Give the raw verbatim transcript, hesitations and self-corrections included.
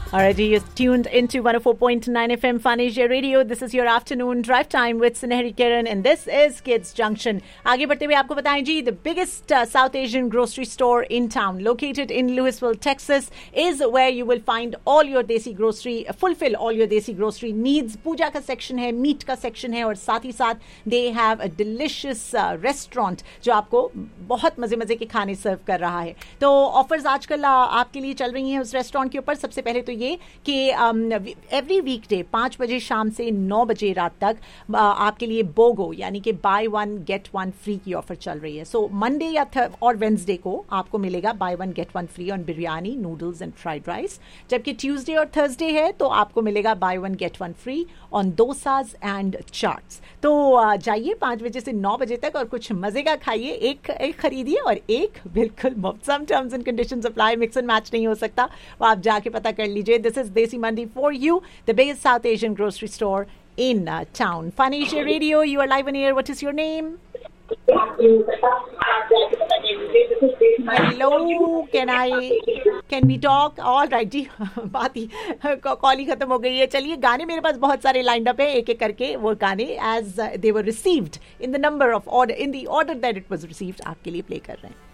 Alright, you're tuned into one oh four point nine F M Fun Asia Radio. This is your afternoon drive time with Sunehri Kiran and this is Kids Junction. आगे बढ़ते हुए आपको बताएं जी, the biggest uh, South Asian grocery store in town, located in Louisville, Texas, is where you will find all your desi grocery, uh, fulfill all your desi grocery needs. पूजा का section है, meat का section है और साथ ही साथ they have a delicious uh, restaurant जो आपको बहुत मजे मजे के खाने सर्व कर रहा है. तो ऑफर्स आजकल uh, आपके लिए चल रही हैं उस रेस्टोरेंट के ऊपर. सबसे पहले तो ये कि एवरी वीकडे पाँच बजे शाम से नौ बजे रात तक uh, आपके लिए बोगो यानी कि by one get one free की ऑफर चल रही है. सो मंडे या और वेंसडे को आपको मिलेगा by one get one free on biryani, noodles and fried rice. जबकि ट्यूसडे और थर्सडे है तो आपको मिलेगा by one get one free on dosas and chaats. तो uh, जाइए पाँच बजे से नौ बजे तक और कुछ मजे का खाइए. एक एक खरीदिए और एक बिल्कुल मुफ्त. Some terms and conditions apply. Mix and match नहीं हो सकता, वो आप जाके पता कर लीजिए. दिस इज देसी मंडी for you, the biggest south Asian grocery store in uh, town. Fun Asia Radio, you are live on air. What is your name? Hello, can I can we talk? All right जी, बात ही call ही खत्म हो गई है. चलिए, गाने मेरे पास बहुत सारे लाइंड अप है, एक एक करके वो गाने as uh, they were received in the number of order in the order that it was received आपके लिए प्ले कर रहे हैं.